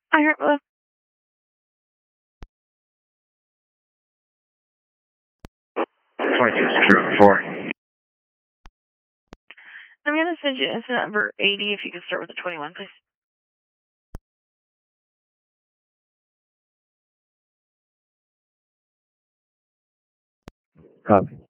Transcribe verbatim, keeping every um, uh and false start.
I heard, uh, twenty-two zero four. I'm going to send you incident number eighty if you can start with the twenty-one, please. Copy.